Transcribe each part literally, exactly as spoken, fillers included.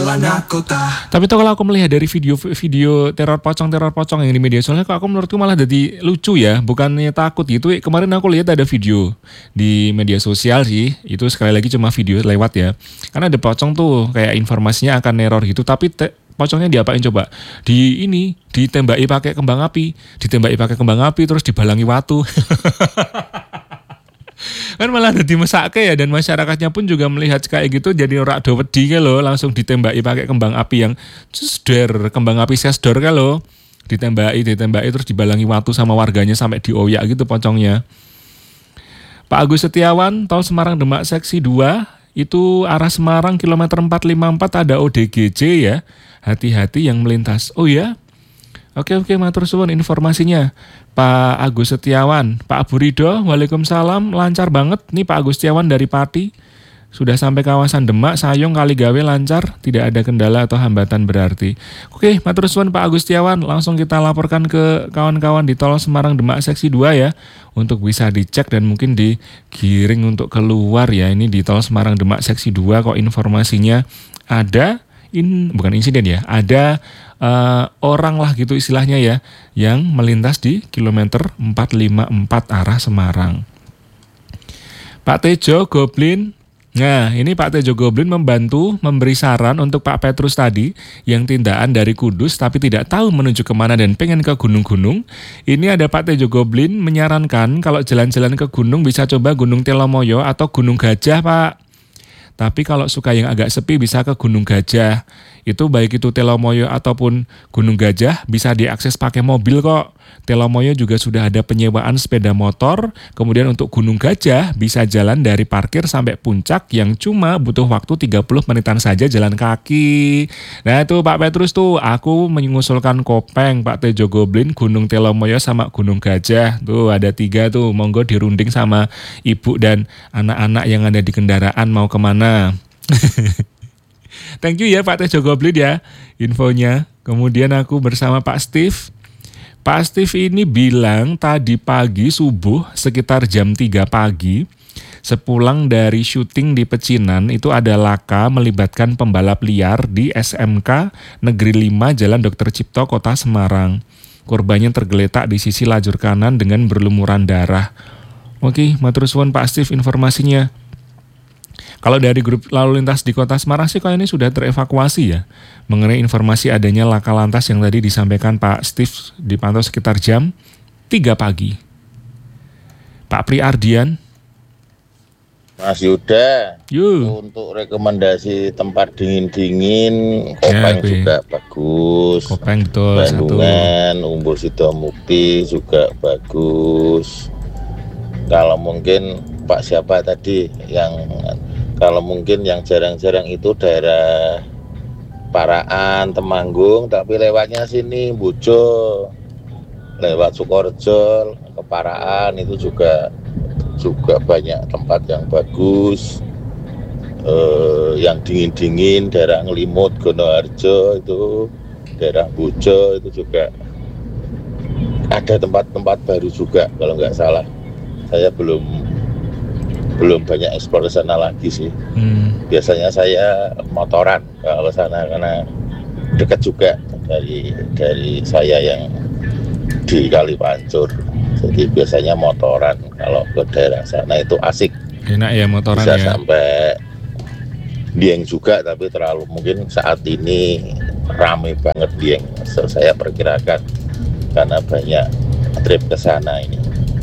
jalanan kota. Tapi tuh kalau aku melihat dari video-video teror pocong teror pocong yang di media sosial, kok aku menurutku malah jadi lucu ya, bukannya takut gitu. Kemarin aku lihat ada video di media sosial sih, itu sekali lagi cuma video lewat ya. Karena ada pocong tuh kayak informasinya akan neror gitu, tapi te- pocongnya diapain coba? Di ini ditembaki pakai kembang api, ditembaki pakai kembang api terus dibalangi watu. Kan malah ada dimesake ya, dan masyarakatnya pun juga melihat kayak gitu jadi ora do wedi ke lho, langsung ditembaki pakai kembang api yang sesder, kembang api sesdor ke lho. Ditembaki, ditembaki terus dibalangi watu sama warganya sampai dioyak gitu pocongnya. Pak Agus Setiawan, tol Semarang Demak seksi dua, itu arah Semarang kilometer empat ratus lima puluh empat ada O D G J ya. Hati-hati yang melintas. Oh ya? Oke oke matur suwun informasinya Pak Agus Setiawan. Pak Abu Ridho, waalaikumsalam, lancar banget nih Pak Agus Setiawan dari Pati. Sudah sampai kawasan Demak, Sayong, Kaligawe lancar, tidak ada kendala atau hambatan berarti. Oke matur suwun Pak Agus Setiawan, langsung kita laporkan ke kawan-kawan di tol Semarang Demak seksi dua ya, untuk bisa dicek dan mungkin digiring untuk keluar ya. Ini di tol Semarang Demak seksi dua kok informasinya ada, in, bukan insiden ya, ada Uh, orang lah gitu istilahnya ya, yang melintas di kilometer empat ratus lima puluh empat arah Semarang. Pak Tejo Goblin, nah ini Pak Tejo Goblin membantu memberi saran untuk Pak Petrus tadi yang tindakan dari Kudus tapi tidak tahu menuju kemana dan pengen ke gunung-gunung. Ini ada Pak Tejo Goblin menyarankan kalau jalan-jalan ke gunung bisa coba Gunung Telomoyo atau Gunung Gajah Pak. Tapi kalau suka yang agak sepi bisa ke Gunung Gajah. Itu baik itu Telomoyo ataupun Gunung Gajah bisa diakses pakai mobil kok. Telomoyo juga sudah ada penyewaan sepeda motor. Kemudian untuk Gunung Gajah bisa jalan dari parkir sampai puncak yang cuma butuh waktu tiga puluh menitan saja jalan kaki. Nah itu Pak Petrus tuh, aku mengusulkan Kopeng, Pak Tejo Goblin, Gunung Telomoyo sama Gunung Gajah. Tuh ada tiga tuh, monggo dirunding sama ibu dan anak-anak yang ada di kendaraan mau kemana. Thank you ya Pak Tejo Goblin ya infonya. Kemudian aku bersama Pak Steve. Pak Steve ini bilang tadi pagi subuh sekitar jam tiga pagi sepulang dari syuting di Pecinan itu ada laka melibatkan pembalap liar di S M K Negeri lima Jalan Dokter Cipto Kota Semarang. Korbannya tergeletak di sisi lajur kanan dengan berlumuran darah. Oke, matur suwun Pak Steve informasinya. Kalau dari grup lalu lintas di Kota Semarang sih kayaknya ini sudah terevakuasi ya. Mengenai informasi adanya laka lantas yang tadi disampaikan Pak Steve dipantau sekitar jam tiga pagi. Pak Pri Ardian. Mas Yuda, Yuh. Untuk rekomendasi tempat dingin-dingin, Kopeng ya, juga bagus. Kopeng betul. Bandungan, Umbul Sidomukti juga bagus. Kalau mungkin Pak siapa tadi yang kalau mungkin yang jarang-jarang itu daerah Paraan, Temanggung, tapi lewatnya sini Bojo, lewat Sukorejo ke Paraan itu juga juga banyak tempat yang bagus. Eh, yang dingin-dingin daerah Ngelimut, Gonoharjo itu, daerah Bojo itu juga ada tempat-tempat baru juga kalau nggak salah. Saya belum belum banyak eksplor ke sana lagi sih. Hmm. Biasanya saya motoran kalau sana karena dekat juga dari dari saya yang di Kalipancur. Jadi biasanya motoran kalau ke daerah sana itu asik. Enak ya motoran. Bisa ya. Sampai Dieng juga tapi terlalu mungkin saat ini ramai banget Dieng. So, saya perkirakan karena banyak trip ke sana ini.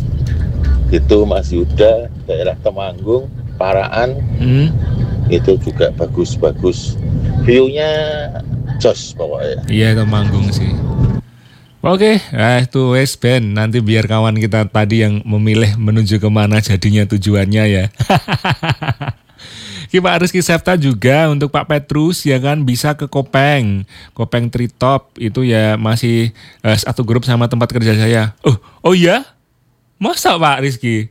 Itu Mas Yuda, daerah Temanggung, Paraan, hmm. itu juga bagus-bagus. View-nya jos pokoknya. Iya Temanggung sih. Oke, nah itu wes Ben. Nanti biar kawan kita tadi yang memilih menuju kemana jadinya tujuannya ya. Pak Rizky Septa juga untuk Pak Petrus ya kan bisa ke Kopeng. Kopeng Treetop itu ya masih uh, satu grup sama tempat kerja saya. Oh, oh iya? Masa Pak Rizky?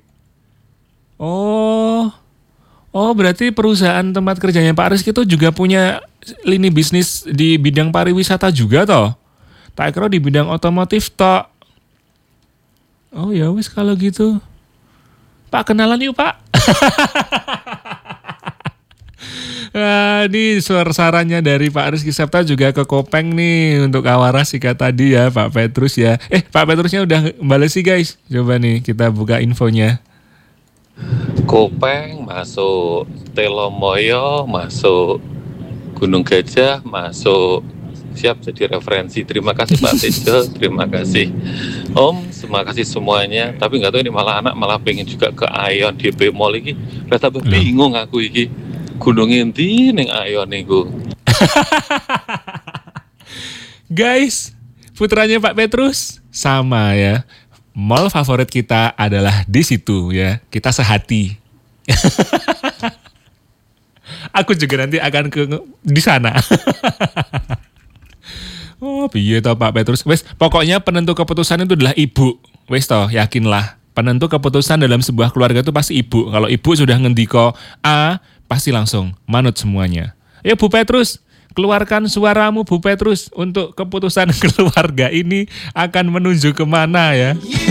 Oh, oh berarti perusahaan tempat kerjanya Pak Rizky itu juga punya lini bisnis di bidang pariwisata juga toh? Tak kira di bidang otomotif toh. Oh ya wis kalau gitu. Pak kenalan yuk Pak. Ah, ini suara sarannya dari Pak Rizky Septa juga ke Kopeng nih untuk Awaras Sika tadi ya Pak Petrus ya. Eh Pak Petrusnya udah bales sih guys. Coba nih kita buka infonya. Kopeng masuk, Telomoyo masuk, Gunung Gajah masuk. Siap jadi referensi. Terima kasih Pak Tejo, terima kasih Om, terima kasih semuanya. Tapi nggak tahu ini malah anak malah pengen juga ke Aeon D P Mall iki. Lah tambah bingung aku iki. Gunung endi ning Aeon niku. Guys, putranya Pak Petrus sama ya. Mall favorit kita adalah di situ ya. Kita sehati. Aku juga nanti akan ke di sana. Oh, piye toh Pak Petrus. Wes, pokoknya penentu keputusan itu adalah ibu. Wes toh, yakinlah. Penentu keputusan dalam sebuah keluarga itu pasti ibu. Kalau ibu sudah ngendiko A, pasti langsung manut semuanya. Ya Bu Petrus, keluarkan suaramu Bu Petrus untuk keputusan keluarga ini akan menuju kemana ya.